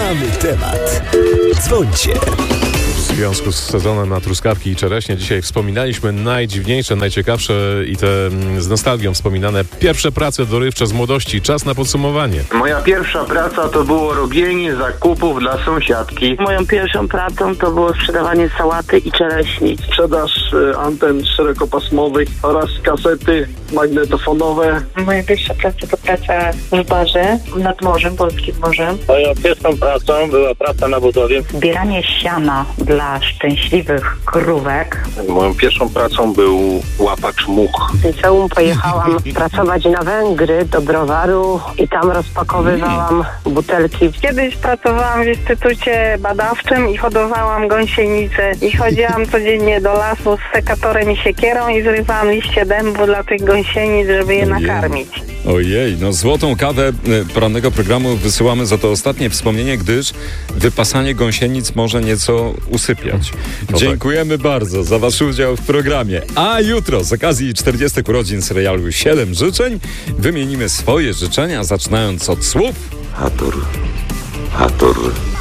Mamy temat. Dzwońcie. W związku z sezonem na truskawki i czereśnie dzisiaj wspominaliśmy najdziwniejsze, najciekawsze i te z nostalgią wspominane pierwsze prace dorywcze z młodości. Czas na podsumowanie. Moja pierwsza praca to było robienie zakupów dla sąsiadki. Moją pierwszą pracą to było sprzedawanie sałaty i czereśni. Sprzedaż anten szerokopasmowych oraz kasety magnetofonowe. Moja pierwsza praca to praca w barze nad morzem, polskim morzem. Moją pierwszą pracą była praca na budowie. Zbieranie siana dla szczęśliwych krówek. Moją pierwszą pracą był łapacz much. W liceum pojechałam pracować na Węgry do browaru i tam rozpakowywałam butelki. Kiedyś pracowałam w instytucie badawczym i hodowałam gąsienice. I chodziłam codziennie do lasu z sekatorem i siekierą i zrywałam liście dębu dla tych gąsienic, żeby je nakarmić. Ojej, no złotą kawę porannego programu wysyłamy za to ostatnie wspomnienie, gdyż wypasanie gąsienic może nieco usypiać. Dziękujemy bardzo za wasz udział w programie. A jutro z okazji 40 urodzin serialu 7 życzeń wymienimy swoje życzenia, zaczynając od słów Hatur, Hatur.